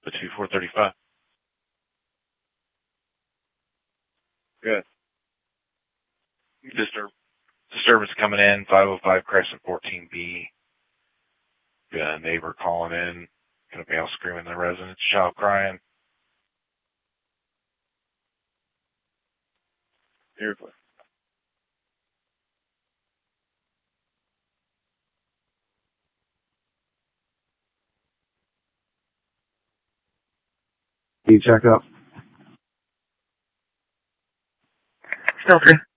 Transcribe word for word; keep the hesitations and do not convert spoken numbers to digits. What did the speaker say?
The two four thirty-five. Good. Disturb disturbance coming in, five oh five Crescent fourteen B. Got a neighbor calling in, gonna be all screaming in the residence, child crying. Beautiful. Can you check up? Okay.